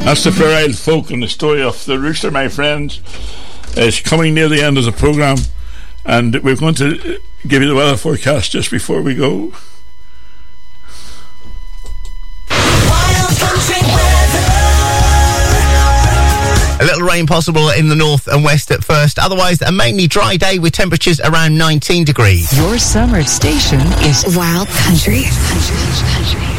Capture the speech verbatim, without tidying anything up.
That's the Fair Isle folk and the story of the rooster, my friends. It's coming near the end of the programme, and we're going to give you the weather forecast just before we go. A little rain possible in the north and west at first. Otherwise, a mainly dry day with temperatures around nineteen degrees. Your summer station is Wild Country. Country, country.